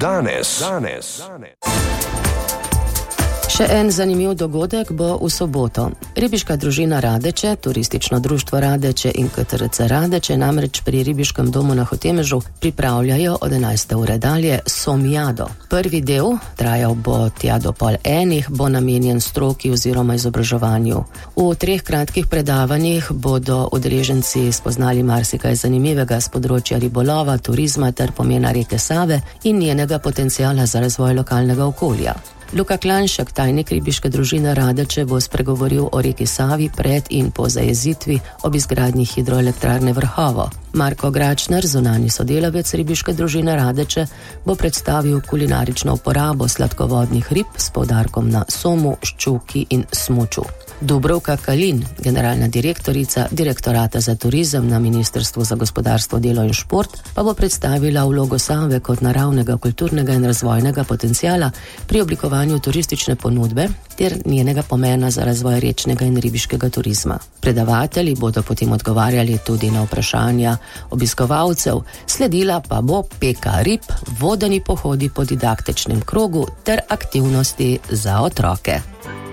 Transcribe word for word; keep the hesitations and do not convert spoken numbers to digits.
Danes. Danes. Še en zanimiv dogodek bo v soboto. Ribiška družina Radeče, Turistično društvo Radeče in K T R C Radeče namreč pri Ribiškem domu na Hotemežu pripravljajo od enajste ure dalje Somjado. Prvi del, trajal bo tja do pol enih, bo namenjen stroki oziroma izobraževanju. V treh kratkih predavanjih bodo udeleženci spoznali marsikaj zanimivega z področja ribolova, turizma ter pomena reke Save in njenega potenciala za razvoj lokalnega okolja. Luka Klanšek, tajnik ribiške družine Radeče, bo spregovoril o reki Savi pred in po zajezitvi ob izgradnji hidroelektrarne Vrhovo. Marko Gračner, zunanji sodelavec ribiške družine Radeče, bo predstavil kulinarično uporabo sladkovodnih rib s poudarkom na somu, ščuki in smuču. Dubrovka Kalin, generalna direktorica Direktorata za turizem na Ministrstvu za gospodarstvo, delo in šport, pa bo predstavila vlogo Save kot naravnega, kulturnega in razvojnega potenciala pri oblikovanju turistične ponudbe ter njenega pomena za razvoj rečnega in ribiškega turizma. Predavatelji bodo potem odgovarjali tudi na vprašanja obiskovalcev, sledila pa bo peka rib, vodeni pohodi po didaktičnem krogu ter aktivnosti za otroke.